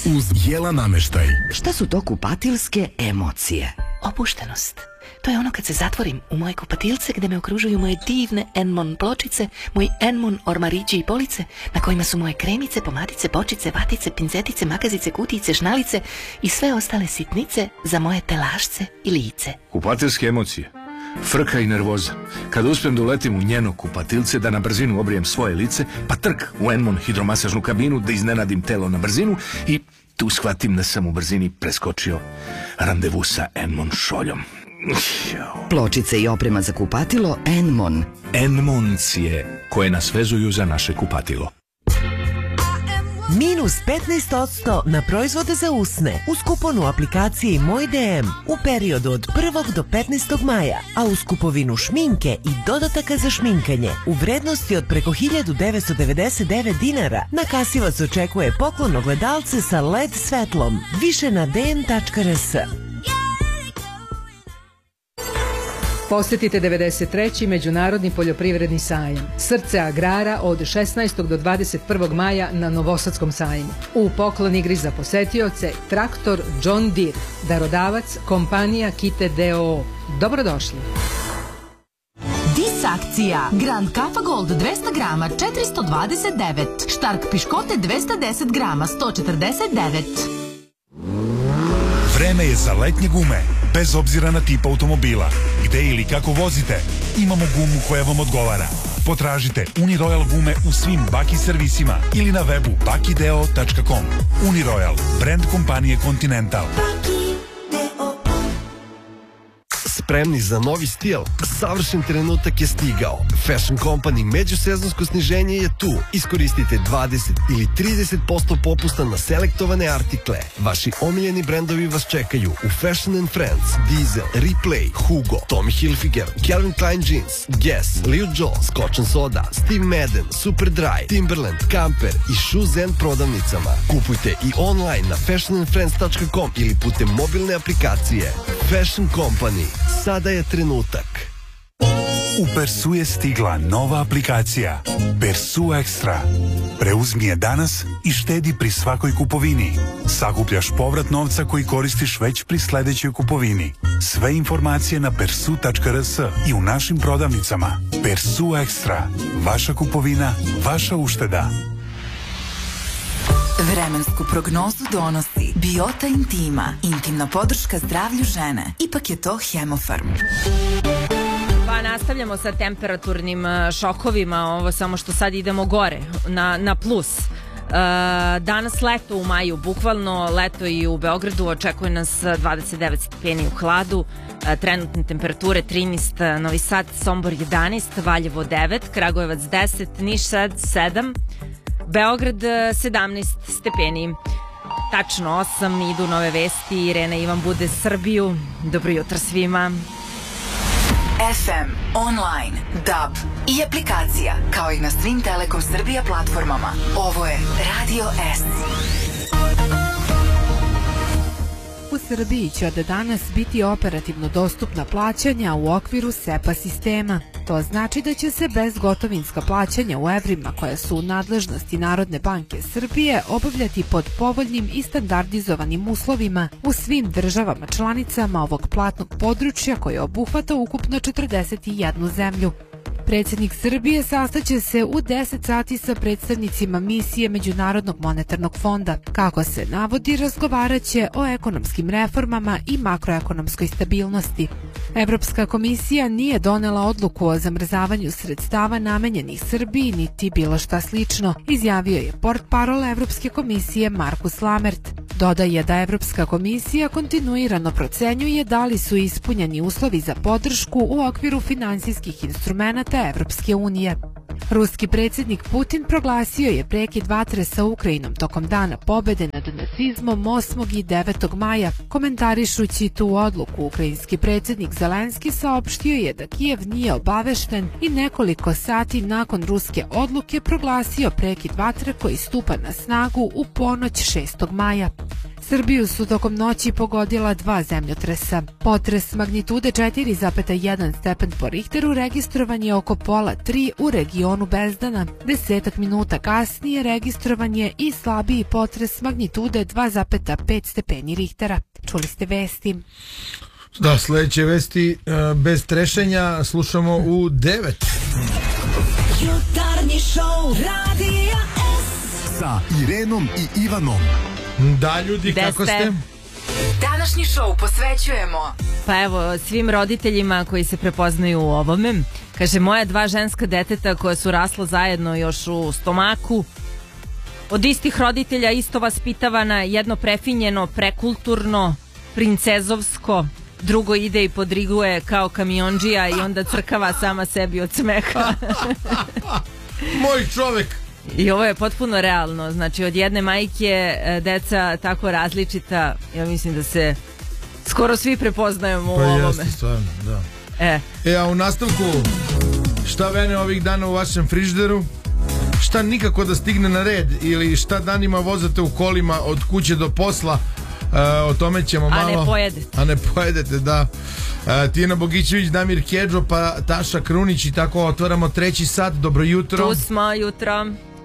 uz Jela nameštaj. Šta su to kupatilske emocije? Opuštenost. To je ono kad se zatvorim u moje kupatilce gde me okružuju moje divne Enmon pločice, moji Enmon ormarići i police na kojima su moje kremice, pomadice, bočice, vatice, pincetice, makazice, kutijice, šnalice i sve ostale sitnice za moje telašce i lice. Kupatilske emocije. Frka i nervoza. Kada uspijem da uletim u njeno kupatilce, da na brzinu obrijem svoje lice, pa trk u Enmon hidromasažnu kabinu, da iznenadim telo na brzinu i tu shvatim da sam u brzini preskočio randevu sa Enmon šoljom. Pločice i oprema za kupatilo Enmon. Enmoncije koje nas vezuju za naše kupatilo. Minus 15% na proizvode za usne uz kuponu aplikaciji Moj DM u periodu od 1. do 15. maja, a uz kupovinu šminke i dodataka za šminkanje u vrednosti od preko 1999 dinara na kasi vas očekuje poklon ogledalce sa LED svetlom. Više na dm.rs. Posjetite 93. Međunarodni poljoprivredni sajam. Srce agrara od 16. do 21. maja na Novosadskom sajmu. U poklon igri za posetioce traktor John Deere. Darodavac kompanija Kite DOO. Dobrodošli. Dis akcija. Grand Kafa Gold 200 grama 429. Štark piškote 210 grama 149. Vreme je za letnje gume, bez obzira na tip automobila. Gde ili kako vozite, imamo gumu koja vam odgovara. Potražite Uniroyal gume u svim Baki servisima ili na webu bakideo.com. Uniroyal, brand kompanije Continental. Spremni za novi stil? Savršen trenutak je stigao. Fashion Company međusezonsko sniženje je tu. Iskoristite 20 ili 30% popusta na selektovane artikle. Vaši omiljeni brendovi vas čekaju u Fashion and Friends, Diesel, Replay, Hugo, Tommy Hilfiger, Calvin Klein Jeans, Guess, Leo Jones, Scotch & Soda, Steve Madden, Superdry, Timberland, Camper i Shoes and prodavnicama. Kupujte i online na fashionandfriends.com ili putem mobilne aplikacije. Fashion Company. Sada je trenutak. U Persu je stigla nova aplikacija Persu Extra. Preuzmi je danas i štedi pri svakoj kupovini. Sakupljaš povrat novca koji koristiš već pri sledećoj kupovini. Sve informacije na persu.rs i u našim prodavnicama. Persu Extra. Vaša kupovina, vaša ušteda. Vremensku prognozu donosi Biota Intima, intimna podrška zdravlju žene. Ipak je to Hemofarm. Pa nastavljamo sa temperaturnim šokovima, ovo samo što sad idemo gore, na plus. Danas leto u maju, bukvalno leto i u Beogradu, očekuje nas 29 stepeni u hladu, trenutne temperature 13, Novi Sad, Sombor 11, Valjevo 9, Kragujevac 10, Niš 7, Beograd 17 stepeni. Tačno 8, idu nove vesti, Irena Ivan bude Srbiju. Dobro jutro svima. FM, online, DAB i aplikacija, kao i na svim Telekom Srbija platformama. Ovo je Radio S. U Srbiji će od danas biti operativno dostupna plaćanja u okviru SEPA sistema. To znači da će se bezgotovinska plaćanja u evrima koja su u nadležnosti Narodne banke Srbije obavljati pod povoljnim i standardizovanim uslovima u svim državama članicama ovog platnog područja koje obuhvata ukupno 41 zemlju. Predsjednik Srbije sastaće se u 10 sati sa predstavnicima misije Međunarodnog monetarnog fonda. Kako se navodi, razgovaraće o ekonomskim reformama i makroekonomskoj stabilnosti. Evropska komisija nije donela odluku o zamrzavanju sredstava namenjenih Srbiji niti bilo šta slično, izjavio je portparol Evropske komisije Markus Lamert. Dodaje da Evropska komisija kontinuirano procenjuje da li su ispunjeni uslovi za podršku u okviru finansijskih instrumenata Evropske unije. Ruski predsjednik Putin proglasio je prekid vatre sa Ukrajinom tokom Dana pobede nad nacizmom 8. i 9. maja. Komentarišući tu odluku, ukrajinski predsjednik Zelenski saopštio je da Kijev nije obavešten i nekoliko sati nakon ruske odluke proglasio prekid vatre koji stupa na snagu u ponoć 6. maja. Srbiju su tokom noći pogodila 2 zemljotresa. Potres magnitude 4,1 stepen po Richteru registrovan je oko pola 3 u regionu Bezdana. 10 minuta kasnije registrovan je i slabiji potres magnitude 2,5 stepeni Richtera. Čuli ste vesti. Da, sledeće vesti bez trešenja slušamo u 9. Jutarnji šou Radija S sa Irenom i Ivanom. Da, ljudi, kako ste? Današnji šou posvećujemo pa evo, svim roditeljima koji se prepoznaju u ovome. Kaže, moja 2 ženska deteta koja su rasla zajedno još u stomaku, od istih roditelja, isto vaspitavana, jedno prefinjeno, prekulturno, princezovsko, drugo ide i podriguje kao kamionđija i onda crkava sama sebi od smeha. Moj čovek. I ovo je potpuno realno. Znači, od jedne majke deca tako različita, ja mislim da se skoro svi prepoznajemo u ovome. Pa jeste, stvarno, da. A u nastavku, šta vene ovih dana u vašem frižideru? Šta nikako da stigne na red? Ili šta danima vozate u kolima od kuće do posla? O tome ćemo malo. A ne pojedete, da. Tijena Bogićević, Damir Kedžo, pa Taša Krunić i tako otvaramo 3. sat. Dobro jutro. Tu smo, jutro.